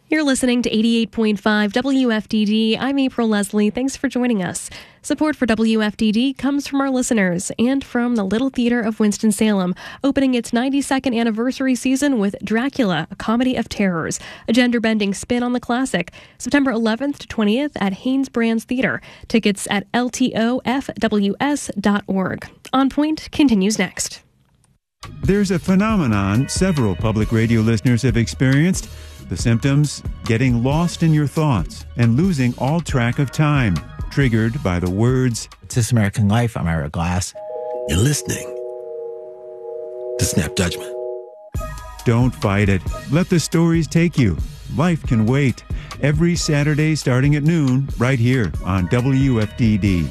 You're listening to 88.5 WFDD. I'm April Leslie. Thanks for joining us. Support for WFDD comes from our listeners and from the Little Theater of Winston-Salem, opening its 92nd anniversary season with Dracula, a comedy of terrors, a gender-bending spin on the classic, September 11th to 20th at Haynes Brands Theater. Tickets at ltofws.org. On Point continues next. There's a phenomenon several public radio listeners have experienced. The symptoms: getting lost in your thoughts and losing all track of time, triggered by the words, "This American Life." I'm Ira Glass. You're listening to Snap Judgment. Don't fight it. Let the stories take you. Life can wait. Every Saturday starting at noon, right here on WFDD.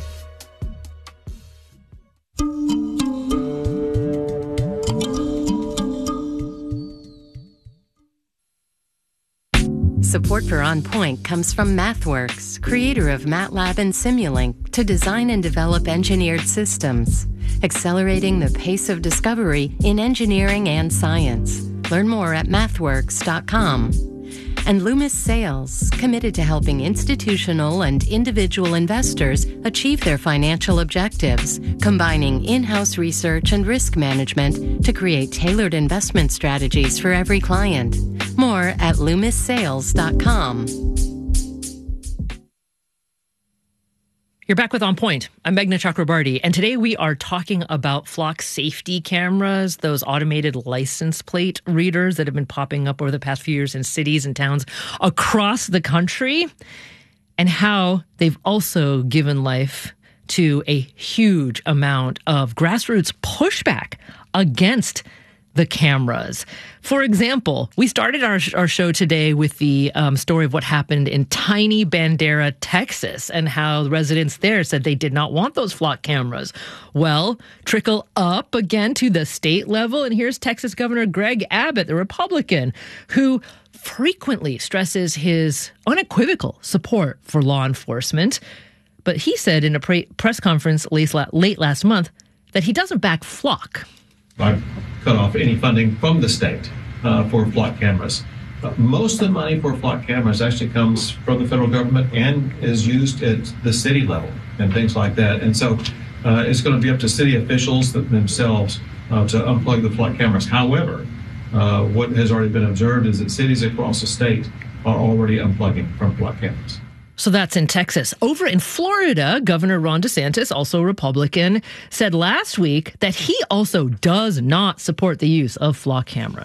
Support for On Point comes from MathWorks, creator of MATLAB and Simulink, to design and develop engineered systems, accelerating the pace of discovery in engineering and science. Learn more at mathworks.com. And Loomis Sales, committed to helping institutional and individual investors achieve their financial objectives, combining in-house research and risk management to create tailored investment strategies for every client. More at loomissales.com. You're back with On Point. I'm Meghna Chakrabarty, and today we are talking about flock safety cameras, those automated license plate readers that have been popping up over the past few years in cities and towns across the country, and how they've also given life to a huge amount of grassroots pushback against the cameras. For example, we started our show today with the story of what happened in tiny Bandera, Texas, and how the residents there said they did not want those flock cameras. Well, trickle up again to the state level, and here's Texas Governor Greg Abbott, the Republican, who frequently stresses his unequivocal support for law enforcement. But he said in a press conference late last month that he doesn't back flock. I've cut off any funding from the state for flock cameras. Most of the money for flock cameras actually comes from the federal government and is used at the city level and things like that. And so it's going to be up to city officials themselves to unplug the flock cameras. However, what has already been observed is that cities across the state are already unplugging from flock cameras. So that's in Texas. Over in Florida, Governor Ron DeSantis, also Republican, said last week that he also does not support the use of flock cameras.